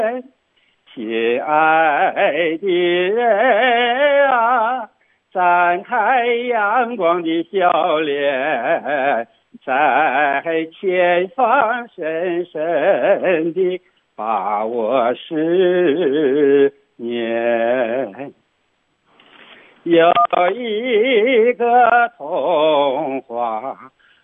亲爱的人啊，展开阳光的笑脸，在前方深深地把握思念。有一个童话